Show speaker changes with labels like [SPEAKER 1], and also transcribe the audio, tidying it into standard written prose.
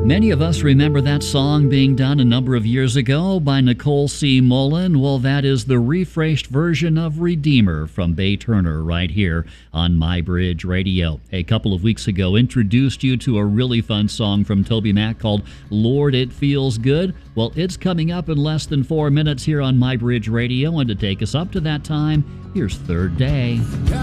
[SPEAKER 1] Many of us remember that song being done a number of years ago by Nicole C. Mullen. Well, that is the rephrased version of Redeemer from Bay Turner right here on My Bridge Radio. A couple of weeks ago, introduced you to a really fun song from Toby Mac called Lord, It Feels Good. Well, it's coming up in less than 4 minutes here on My Bridge Radio, and to take us up to that time, here's Third Day.